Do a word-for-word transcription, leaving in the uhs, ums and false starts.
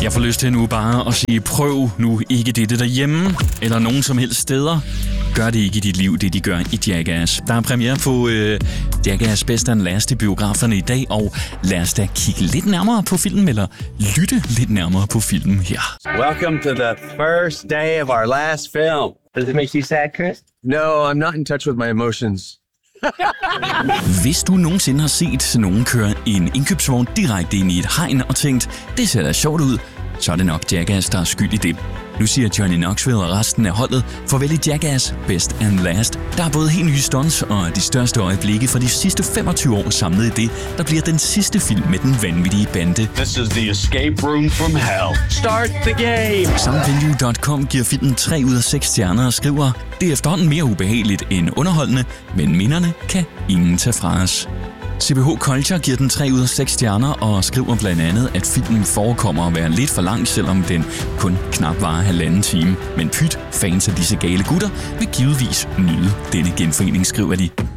Jeg får lyst til nu bare at sige, prøv nu ikke dette derhjemme, eller nogen som helst steder. Gør det ikke i dit liv, det de gør i Jackass. Der er premiere på øh, Jackass Best and Last i biograferne i dag, og lad os da kigge lidt nærmere på filmen, eller lytte lidt nærmere på filmen her. Welcome to the first day of our last film. Does it make you sad, Chris? No, I'm not in touch with my emotions. Hvis du nogensinde har set nogen køre en indkøbsvogn direkte ind i et hegn og tænkt, det ser da sjovt ud, så er det nok Jackass, der er skyld i det. Nu siger Johnny Knoxville og resten af holdet farvel i Jackass Best and Last. Der er både helt nye stunts og de største øjeblikke for de sidste femogtyve år samlet i det, der bliver den sidste film med den vanvittige bande. This is the escape room from hell. Start the game! Soundvenue punktum com giver filmen tre ud af seks stjerner og skriver, det er efterhånden mere ubehageligt end underholdende, men minderne kan ingen tage fra os. C B H Culture giver den tre ud af seks stjerner og skriver blandt andet, at filmen forekommer at være lidt for lang, selvom den kun knap varer halvanden time. Men pyt, fans af disse gale gutter vil givetvis nyde denne genforening, skriver de.